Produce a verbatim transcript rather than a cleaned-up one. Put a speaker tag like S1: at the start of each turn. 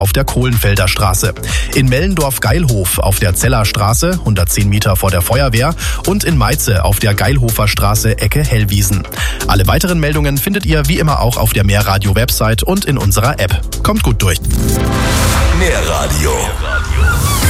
S1: auf der Kohlenfelder Straße. In Mellendorf-Geilhof auf der Zeller Straße, hundertzehn Meter vor der Feuerwehr, und in Meize auf der Geilhofer Straße, Ecke Hellwiesen. Alle weiteren Meldungen findet ihr wie immer auch auf der Mehrradio-Website und in unserer App. Kommt gut durch.
S2: Mehr Radio.